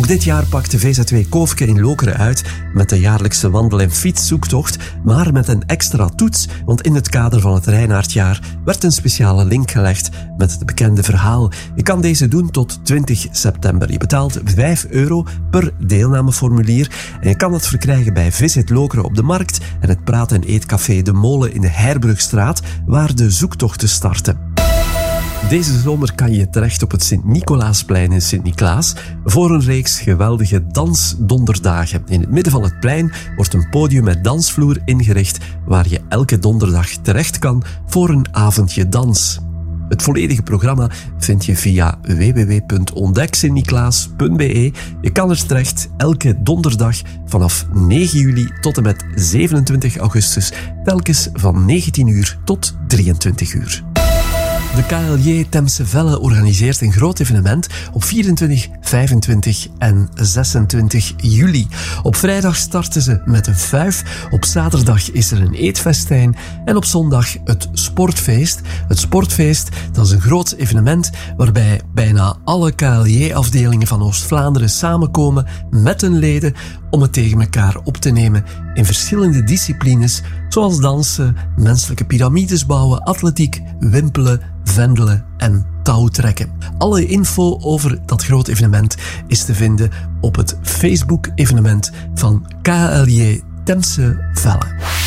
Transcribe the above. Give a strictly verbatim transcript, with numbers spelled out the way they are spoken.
Ook dit jaar pakt de V Z W Koofke in Lokeren uit met de jaarlijkse wandel- en fietszoektocht, maar met een extra toets, want in het kader van het Reinaardjaar werd een speciale link gelegd met het bekende verhaal. Je kan deze doen tot twintig september. Je betaalt vijf euro per deelnameformulier en je kan het verkrijgen bij Visit Lokeren op de Markt en het Praat- en Eetcafé De Molen in de Heirbrugstraat, waar de zoektochten starten. Deze zomer kan je terecht op het Sint-Nicolaasplein in Sint-Niklaas voor een reeks geweldige dansdonderdagen. In het midden van het plein wordt een podium met dansvloer ingericht waar je elke donderdag terecht kan voor een avondje dans. Het volledige programma vind je via w w w punt ontdek sint niklaas punt b e. Je kan er terecht elke donderdag vanaf negen juli tot en met zevenentwintig augustus, telkens van negentien uur tot drieëntwintig uur. De K L J Temse Velle organiseert een groot evenement op vierentwintig, vijfentwintig en zesentwintig juli. Op vrijdag starten ze met een fuif, op zaterdag is er een eetfestijn en op zondag het sportfeest. Het sportfeest, dat is een groot evenement waarbij bijna alle K L J-afdelingen van Oost-Vlaanderen samenkomen met hun leden om het tegen elkaar op te nemen in verschillende disciplines, zoals dansen, menselijke piramides bouwen, atletiek, wimpelen, vendelen en touwtrekken. Alle info over dat groot evenement is te vinden op het Facebook-evenement van K L J Temse Velle.